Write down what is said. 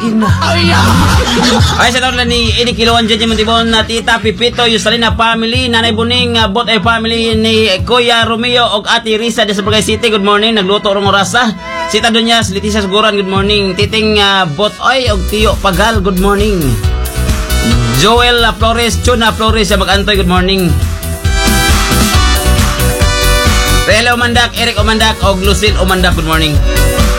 Ay, sa taon ni Eddie Kiluan dyan yung tibon na Tita Pipito, yung Salina family, Nanay Buning, bot ay family ni Kuya Romeo o Ate Risa de sa Barangay City, good morning, nagluto rong orasa. Sita Dunyas, Leticia Suguran, good morning. Titing bot oy o Tiyo Pagal, good morning. Joel Flores, Chuna Flores, mag-antoy, good morning. Relo Umandak, Eric Umandak, o Lucille Umandak, good morning.